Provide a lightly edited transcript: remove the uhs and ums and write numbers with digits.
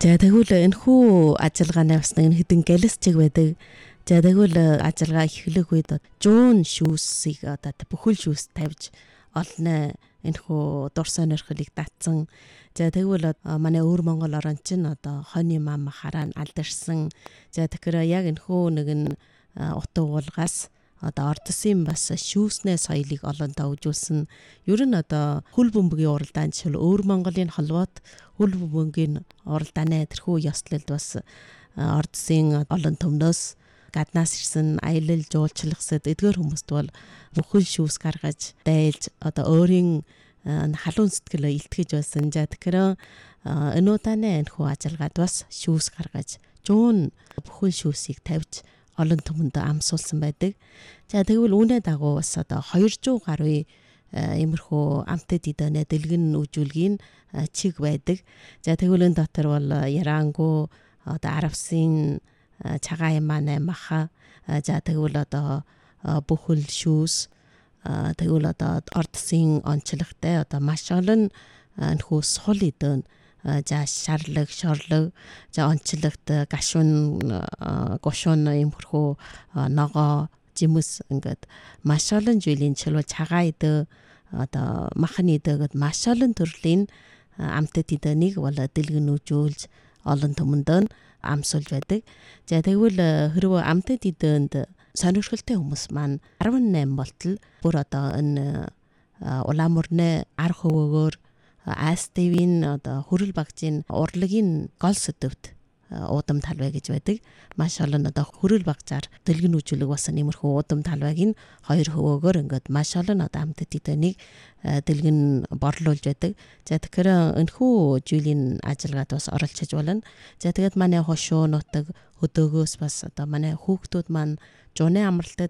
За тэгвэл энэхүү ажиллагааны бас нэг хэдэн гэлэсчиг байдаг. За тэгвэл ажиллагаа эхлэх үед жуун шүүсийг бүхэл шүүс тавьж олно. Энэхүү дур сонирхлыг татсан. За тэгвэл манай өвөр Монгол орон чинь хойны мам хараа алдарсан. За тэгэхээр яг энэхүү нэгэн утга уулгаас ордсын бас шүүснээ соёлыг олонтоо үжүүлсэн. Ер нь хөл бөмбөгийн уралдаан жишээл өвөр Монголын холбоот хөл бөмбөгийн уралдааны тэрхүү ёслолд бас ордсын олон төмнөөс гаднаас ирсэн аялал жуулчлалсад эдгээр хүмүүст бол бүхэл шүүс гаргаж дайлж өөрийн халуун сэтгэлөө илтгэж байсан. За тэгэхээр энэ удааны энэхүү ажиллагаад бас шүүс гаргаж жуун бүхэл шүүсийг тавьж олон түмэнд амсуулсан байдаг. За тэгвэл үүнээ дагуу бас 200 гаруй иймэрхүү амтд идэвнэ дэлгэн үжүүлгийн чиг байдаг. За тэгвэл энэ дотор бол Ярангүй Аравсын цагаан маань маха. За тэгвэл бүхэл шүүс тэгвэл ордсын онцлогтой маш олон энэхүү сул идэвнэ. За шарлаг, шорлог, за онцлогт гашуун, гушуун иймэрхүү ногоо, жимс ингээд маш олон зүйлийн чилбэл цагаан идэ махан идэ гэд маш олон төрлийн амтд идэнийг бол дэлгэн үжүүлж олон түмэнд амсуулж байдаг. За тэгвэл хэрвээ амтд идэнд сонирхолтой хүмүүс маань 18 болтол бүр энэ Улаанмөрний ар хөвөөгөөр АСТV-ийн хөрөл багжийн урлагийн гол сэдвт уудам талбай гэж байдаг. Маш олон хөрөл багжаар дэлгэн үжүүлэг басан иймэрхүү уудам талбайг нь хоёр хөвөөгөөр ингээд маш олон амтд идэнийг дэлгэн борлуулж байдаг. За тэгэхээр энэхүү зүйлийн ажиллагаад бас оролцож байна. За тэгээд манай хошуу нутаг хөдөөгөөс бас манай хүүхдүүд маань жууны амралтад